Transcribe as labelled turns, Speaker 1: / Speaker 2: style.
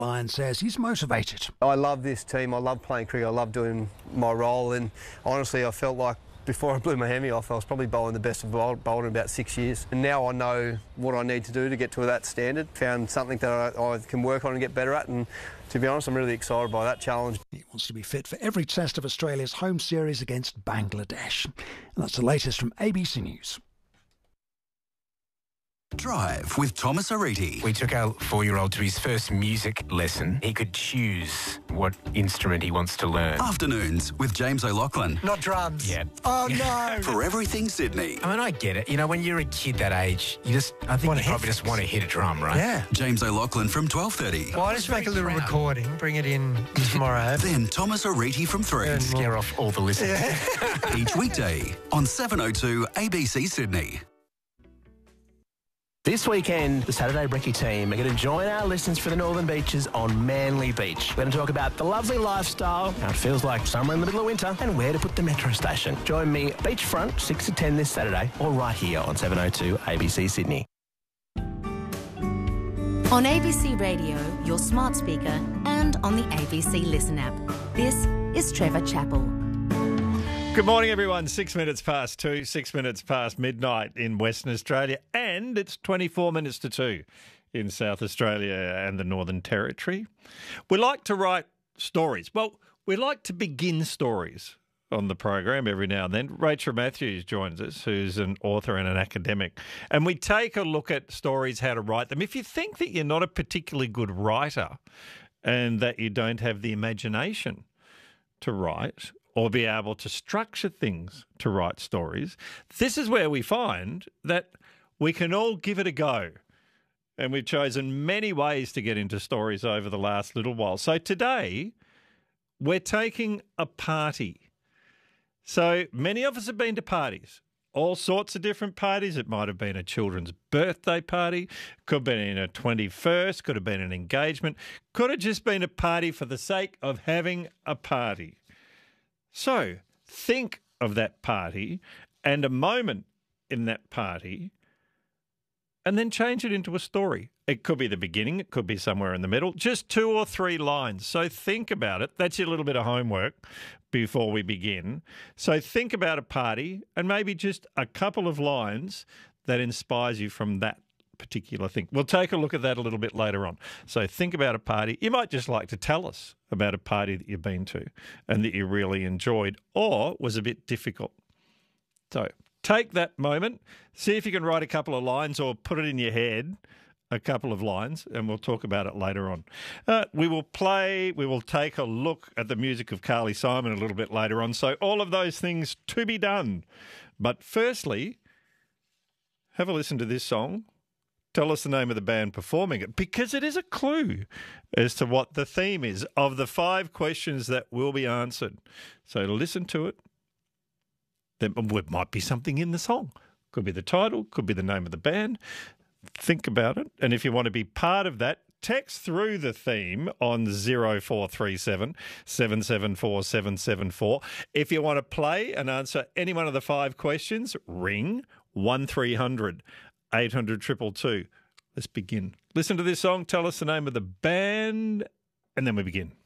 Speaker 1: Lyon says he's motivated.
Speaker 2: I love this team. I love playing cricket. I love doing my role. And honestly, I felt like before I blew my hammy off, I was probably bowling the best of bowler in about 6 years. And now I know what I need to do to get to that standard. Found something that I can work on and get better at. And to be honest, I'm really excited by that challenge.
Speaker 1: He wants to be fit for every test of Australia's home series against Bangladesh. And that's the latest from ABC News.
Speaker 3: Drive with Thomas Ariti.
Speaker 4: We took our 4-year-old to his first music lesson. He could choose what instrument he wants to learn.
Speaker 3: Afternoons with James O'Loughlin.
Speaker 5: Not drums.
Speaker 4: Yeah.
Speaker 5: Oh, no.
Speaker 3: For everything Sydney.
Speaker 4: I mean, I get it. You know, when you're a kid that age, I think you probably just want to hit a drum, right?
Speaker 5: Yeah.
Speaker 3: James O'Loughlin from 12:30.
Speaker 5: Well, I just make a little recording, bring it in tomorrow.
Speaker 3: Then Thomas Ariti from 3.
Speaker 4: Scare off all the listeners.
Speaker 5: Yeah.
Speaker 3: Each weekday on 7:02 ABC Sydney.
Speaker 6: This weekend, the Saturday Brekkie team are going to join our listeners for the Northern Beaches on Manly Beach. We're going to talk about the lovely lifestyle, how it feels like summer in the middle of winter, and where to put the metro station. Join me beachfront 6 to 10 this Saturday, or right here on 7:02 ABC Sydney.
Speaker 7: On ABC Radio, your smart speaker, and on the ABC Listen app. This is Trevor Chappell.
Speaker 8: Good morning, everyone. 6 minutes past 2, 6 minutes past midnight in Western Australia, and it's 24 minutes to 2 in South Australia and the Northern Territory. We like to write stories. Well, we like to begin stories on the program every now and then. Rachel Matthews joins us, who's an author and an academic, and we take a look at stories, how to write them. If you think that you're not a particularly good writer and that you don't have the imagination to write or be able to structure things to write stories, this is where we find that we can all give it a go. And we've chosen many ways to get into stories over the last little while. So today, we're taking a party. So many of us have been to parties, all sorts of different parties. It might have been a children's birthday party, could have been a 21st, could have been an engagement, could have just been a party for the sake of having a party. So think of that party and a moment in that party and then change it into a story. It could be the beginning, it could be somewhere in the middle, just 2 or 3 lines. So think about it. That's your little bit of homework before we begin. So think about a party and maybe just a couple of lines that inspires you from that particular thing. We'll take a look at that a little bit later on. So think about a party. You might just like to tell us about a party that you've been to and that you really enjoyed or was a bit difficult. So take that moment, see if you can write a couple of lines or put it in your head, a couple of lines, and we'll talk about it later on. We will take a look at the music of Carly Simon a little bit later on. So all of those things to be done. But firstly, have a listen to this song. Tell us the name of the band performing it, because it is a clue as to what the theme is of the 5 questions that will be answered. So listen to it. There might be something in the song. Could be the title, could be the name of the band. Think about it. And if you want to be part of that, text through the theme on 0437 774 774. If you want to play and answer any one of the 5 questions, ring 1300 800 222. Let's begin. Listen to this song, tell us the name of the band, and then we begin.